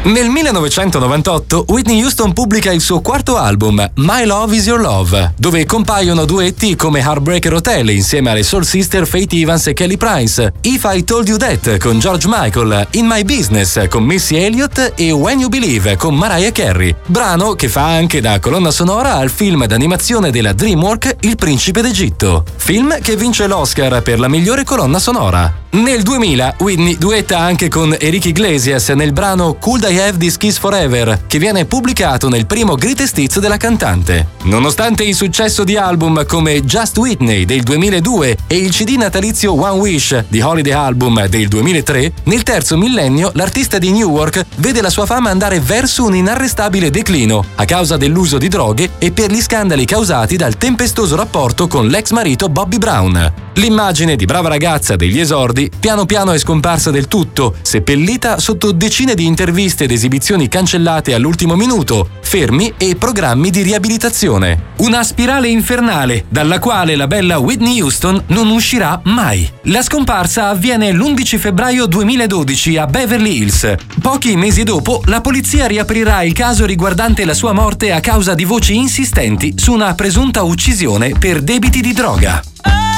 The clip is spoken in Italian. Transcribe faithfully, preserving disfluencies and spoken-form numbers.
Nel millenovecentonovantotto Whitney Houston pubblica il suo quarto album, My Love Is Your Love, dove compaiono duetti come Heartbreaker Hotel insieme alle soul sister Faith Evans e Kelly Price, If I Told You That con George Michael, In My Business con Missy Elliott e When You Believe con Mariah Carey, brano che fa anche da colonna sonora al film d'animazione della DreamWorks Il Principe d'Egitto, film che vince l'Oscar per la migliore colonna sonora. Nel duemila Whitney duetta anche con Enrique Iglesias nel brano Could I Have This Kiss Forever, che viene pubblicato nel primo greatest hits della cantante. Nonostante il successo di album come Just Whitney del duemiladue e il C D natalizio One Wish di Holiday Album del duemilatré, nel terzo millennio l'artista di Newark vede la sua fama andare verso un inarrestabile declino a causa dell'uso di droghe e per gli scandali causati dal tempestoso rapporto con l'ex marito Bobby Brown. L'immagine di brava ragazza degli esordi piano piano è scomparsa del tutto, seppellita sotto decine di interviste ed esibizioni cancellate all'ultimo minuto, fermi e programmi di riabilitazione. Una spirale infernale dalla quale la bella Whitney Houston non uscirà mai. La scomparsa avviene l'undici febbraio duemiladodici a Beverly Hills. Pochi mesi dopo la polizia riaprirà il caso riguardante la sua morte a causa di voci insistenti su una presunta uccisione per debiti di droga.